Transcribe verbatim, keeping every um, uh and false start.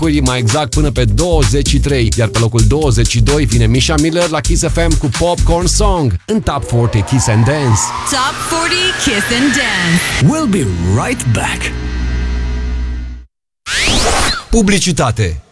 mai exact până pe douăzeci și trei, iar pe locul douăzeci și doi vine Misha Miller la Kiss F M cu Popcorn Song în Top patruzeci Kiss and Dance. Top patruzeci Kiss and Dance. We'll be right back. Publicitate.